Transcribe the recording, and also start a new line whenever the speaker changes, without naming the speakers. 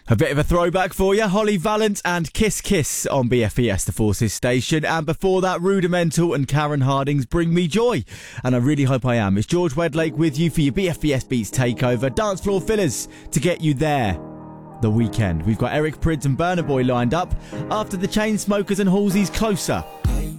A bit of a throwback for you, Holly Valance and Kiss Kiss on BFBS, the Forces station. And before that, Rudimental and Karen Harding's Bring Me Joy. And I really hope I am. It's George Wedlake with you for your BFBS Beats Takeover. Dance floor fillers to get you there. The weekend. We've got Eric Prydz and Burna Boy lined up after the Chainsmokers and Halsey's Closer.
Hey,